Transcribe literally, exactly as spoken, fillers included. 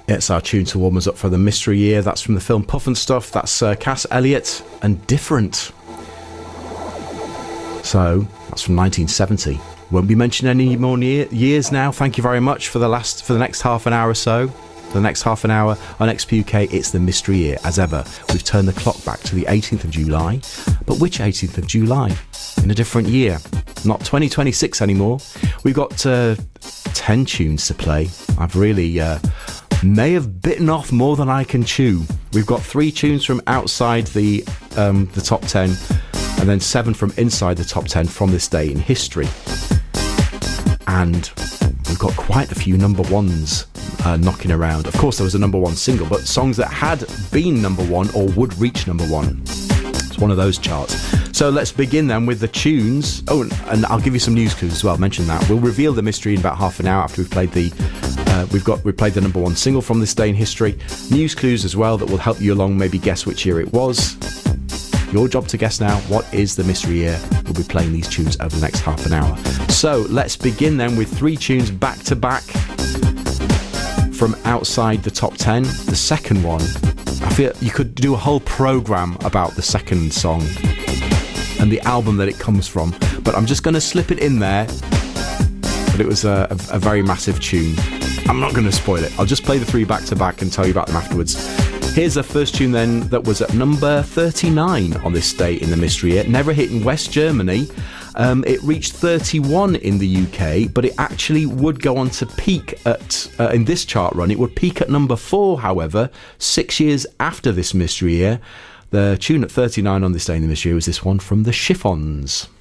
It's our tune to warm us up for the Mystery Year. That's from the film Puff and Stuff. That's uh, Cass Elliot and Different. So, that's from nineteen seventy. Won't be mentioned any more year- years now. Thank you very much for the last for the next half an hour or so. For the next half an hour on X P U K, it's the Mystery Year. As ever, we've turned the clock back to the eighteenth of July. But which eighteenth of July? In a different year. Not twenty twenty-six anymore. We've got uh, ten tunes to play. I've really uh, may have bitten off more than I can chew. We've got three tunes from outside the um, the top ten, and then seven from inside the top ten from this day in history. And we've got quite a few number ones uh, knocking around. Of course, there was a number one single, but songs that had been number one or would reach number one. It's one of those charts. So let's begin then with the tunes. Oh, and I'll give you some news clues as well. Mention that we'll reveal the mystery in about half an hour after we've played the. Uh, we've got we played the number one single from this day in history. News clues as well that will help you along. Maybe guess which year it was. Your job to guess now. What is the mystery year? We'll be playing these tunes over the next half an hour. So let's begin then with three tunes back to back from outside the top ten. The second one, I feel you could do a whole program about the second song and the album that it comes from, but I'm just going to slip it in there. But it was a, a, a very massive tune. I'm not going to spoil it. I'll just play the three back to back and tell you about them afterwards. Here's the first tune then that was at number thirty-nine on this day in the mystery year. Never hit in West Germany. Um, it reached thirty-one in the U K, but it actually would go on to peak at, uh, in this chart run, it would peak at number four, however, six years after this mystery year. The tune at thirty-nine on this day in the mystery year was this one from the Chiffons.